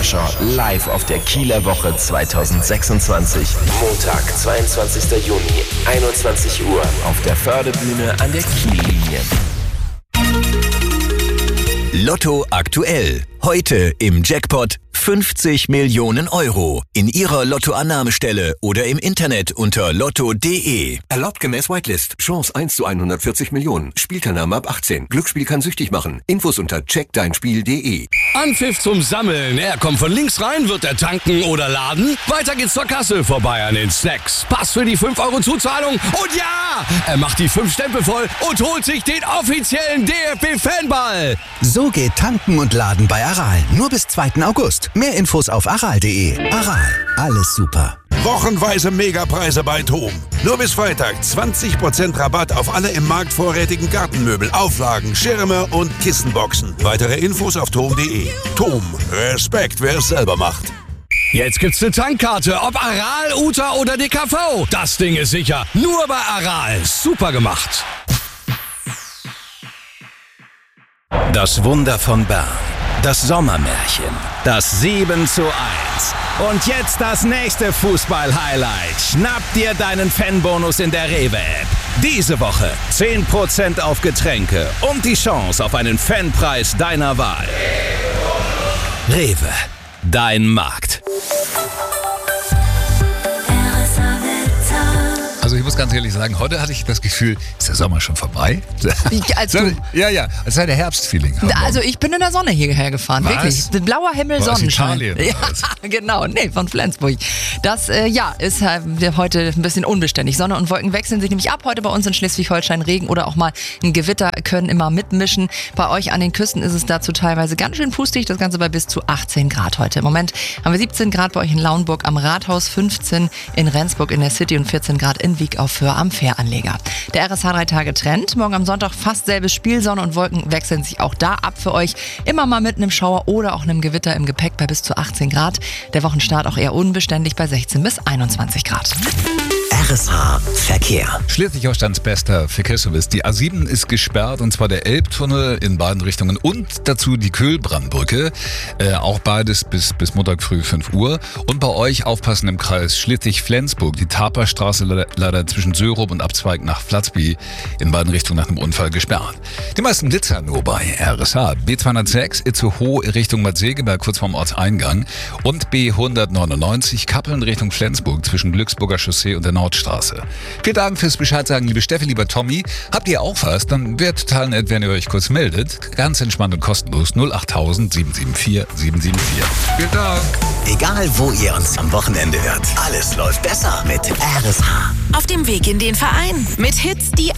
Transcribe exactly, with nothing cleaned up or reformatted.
Überraschung live auf der Kieler Woche zweitausendsechsundzwanzig. Montag, zweiundzwanzigster Juni, einundzwanzig Uhr auf der Förde-Bühne an der Kiellinie. Lotto aktuell. Heute im Jackpot fünfzig Millionen Euro. In Ihrer Lottoannahmestelle oder im Internet unter lotto punkt de. Erlaubt gemäß Whitelist. Chance eins zu hundertvierzig Millionen. Spielteilnahme ab achtzehn. Glücksspiel kann süchtig machen. Infos unter check dein spiel punkt de. Anpfiff zum Sammeln. Er kommt von links rein, wird er tanken oder laden. Weiter geht's zur Kasse, vorbei an den Snacks. Pass für die fünf Euro Zuzahlung. Und ja, er macht die fünf Stempel voll und holt sich den offiziellen D F B-Fanball. So geht Tanken und Laden bei Aral. Nur bis zweiten August. Mehr Infos auf aral punkt de. Aral. Alles super. Wochenweise Megapreise bei Thom. Nur bis Freitag zwanzig Prozent Rabatt auf alle im Markt vorrätigen Gartenmöbel, Auflagen, Schirme und Kissenboxen. Weitere Infos auf thom punkt de. Thom. Respekt, wer es selber macht. Jetzt gibt's eine Tankkarte, ob Aral, Uta oder D K V. Das Ding ist sicher. Nur bei Aral. Super gemacht. Das Wunder von Bern. Das Sommermärchen. Das sieben zu eins. Und jetzt das nächste Fußball-Highlight. Schnapp dir deinen Fanbonus in der Rewe-App. Diese Woche zehn Prozent auf Getränke und die Chance auf einen Fanpreis deiner Wahl. Rewe. Dein Markt. Also ich muss ganz ehrlich sagen, heute hatte ich das Gefühl, ist der Sommer schon vorbei? Ich, als du. Ja, ja, als sei der Herbstfeeling. Also ich bin in der Sonne hierher gefahren, Was? wirklich. Blauer Himmel, War aus Sonnenschein. Italien, ja, oder was? genau, nee, von Flensburg. Das, äh, ja, ist äh, heute ein bisschen unbeständig. Sonne und Wolken wechseln sich nämlich ab. Heute bei uns in Schleswig-Holstein Regen oder auch mal ein Gewitter können immer mitmischen. Bei euch an den Küsten ist es dazu teilweise ganz schön pustig. Das Ganze bei bis zu achtzehn Grad heute. Im Moment haben wir siebzehn Grad bei euch in Lauenburg am Rathaus, fünfzehn in Rendsburg in der City und vierzehn Grad in Wieg auf Föhr am Fähranleger. Der R S H drei Tage Trend. Morgen am Sonntag fast selbes Spiel. Sonne und Wolken wechseln sich auch da ab für euch. Immer mal mit einem Schauer oder auch einem Gewitter im Gepäck bei bis zu achtzehn Grad. Der Wochenstart auch eher unbeständig bei sechzehn bis einundzwanzig Grad. R S H Verkehr. Schleswig-Holsteins bester Verkehrsservice. Die A sieben ist gesperrt und zwar der Elbtunnel in beiden Richtungen und dazu die Köhlbrandbrücke. Äh, auch beides bis, bis Montag früh fünf Uhr. Und bei euch aufpassen im Kreis Schleswig-Flensburg. Die Taperstraße leider, leider zwischen Sörup und Abzweig nach Flatzby in beiden Richtungen nach einem Unfall gesperrt. Die meisten Blitzer nur bei R S H. B zweihundertsechs Itzehoe Richtung Bad Segeberg kurz vorm Ortseingang und B hundertneunundneunzig Kappeln Richtung Flensburg zwischen Glücksburger Chaussee und der Nordstraße. Vielen Dank fürs Bescheid sagen, liebe Steffi, lieber Tommy. Habt ihr auch was? Dann wäre total nett, wenn ihr euch kurz meldet. Ganz entspannt und kostenlos null acht null null sieben sieben vier sieben sieben vier. Vielen Dank. Egal, wo ihr uns am Wochenende hört, alles läuft besser mit R S H. Auf dem Weg in den Verein mit Hits, die